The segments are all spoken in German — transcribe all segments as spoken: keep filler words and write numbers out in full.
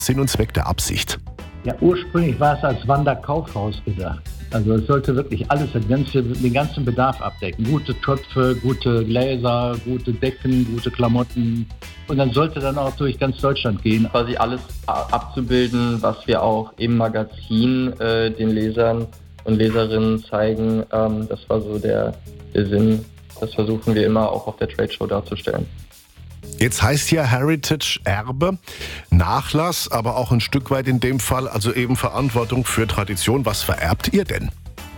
Sinn und Zweck der Absicht? Ja, ursprünglich war es als Wanderkaufhaus gedacht. Also es sollte wirklich alles, den ganzen, den ganzen Bedarf abdecken. Gute Töpfe, gute Gläser, gute Decken, gute Klamotten. Und dann sollte dann auch durch ganz Deutschland gehen. Quasi alles abzubilden, was wir auch im Magazin äh, den Lesern und Leserinnen zeigen. Ähm, das war so der, der Sinn. Das versuchen wir immer auch auf der Trade Show darzustellen. Jetzt heißt ja Heritage Erbe, Nachlass, aber auch ein Stück weit in dem Fall, also eben Verantwortung für Tradition. Was vererbt ihr denn?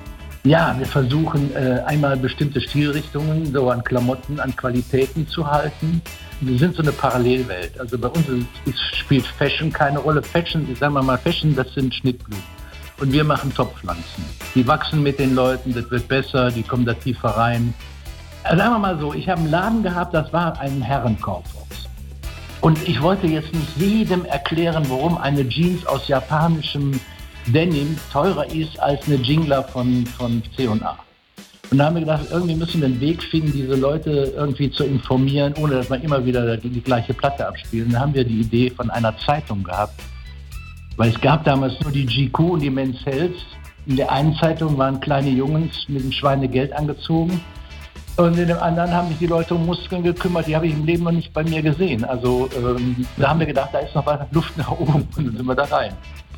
Ja, wir versuchen äh, einmal bestimmte Stilrichtungen so an Klamotten, an Qualitäten zu halten. Wir sind so eine Parallelwelt. Also bei uns ist, ist, spielt Fashion keine Rolle. Fashion, ich sage mal Fashion, das sind Schnittblumen. Und wir machen Topfpflanzen. Die wachsen mit den Leuten, das wird besser, die kommen da tiefer rein. Also sagen wir mal so, ich habe einen Laden gehabt, das war ein Herrenkaufhaus. Und ich wollte jetzt nicht jedem erklären, warum eine Jeans aus japanischem Denim teurer ist als eine Jingler von, von C und A. Und da haben wir gedacht, irgendwie müssen wir einen Weg finden, diese Leute irgendwie zu informieren, ohne dass wir immer wieder die, die gleiche Platte abspielen. Da haben wir die Idee von einer Zeitung gehabt. Weil es gab damals nur die G Q und die Men's Health. In der einen Zeitung waren kleine Jungs mit einem Schweinegeld angezogen. Und in dem anderen haben sich die Leute um Muskeln gekümmert, die habe ich im Leben noch nicht bei mir gesehen. Also ähm, da haben wir gedacht, da ist noch weiter Luft nach oben und dann sind wir da rein.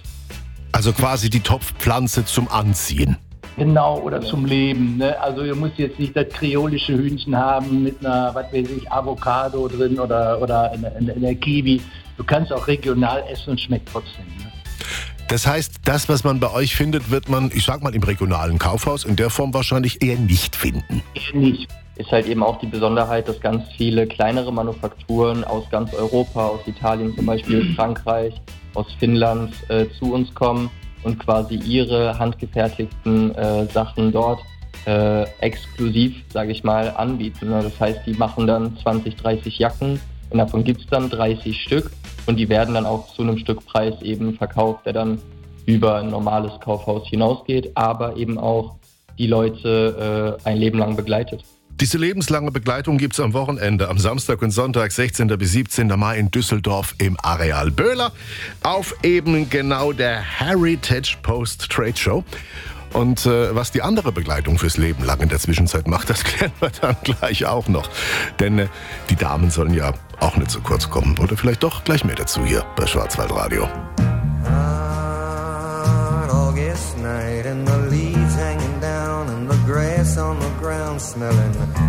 Also quasi die Topfpflanze zum Anziehen. Genau, oder zum Leben. Ne? Also ihr müsst jetzt nicht das kreolische Hühnchen haben mit einer, was weiß ich, Avocado drin oder, oder in, in, in der Kiwi. Du kannst auch regional essen und schmeckt trotzdem. Ne? Das heißt, das, was man bei euch findet, wird man, ich sag mal, im regionalen Kaufhaus in der Form wahrscheinlich eher nicht finden. Eher nicht. Ist halt eben auch die Besonderheit, dass ganz viele kleinere Manufakturen aus ganz Europa, aus Italien zum Beispiel, Frankreich, aus Finnland äh, zu uns kommen und quasi ihre handgefertigten äh, Sachen dort äh, exklusiv, sage ich mal, anbieten. Das heißt, die machen dann zwanzig, dreißig Jacken und davon gibt es dann dreißig Stück. Und die werden dann auch zu einem Stückpreis eben verkauft, der dann über ein normales Kaufhaus hinausgeht, aber eben auch die Leute äh, ein Leben lang begleitet. Diese lebenslange Begleitung gibt's am Wochenende, am Samstag und Sonntag, sechzehnten bis siebzehnten Mai in Düsseldorf im Areal Böhler auf eben genau der Heritage Post Trade Show. Und äh, was die andere Begleitung fürs Leben lang in der Zwischenzeit macht, das klären wir dann gleich auch noch. Denn äh, die Damen sollen ja auch nicht zu kurz kommen. Oder vielleicht doch gleich mehr dazu hier bei Schwarzwaldradio. August night and the leaves hanging down and the grass on the ground smelling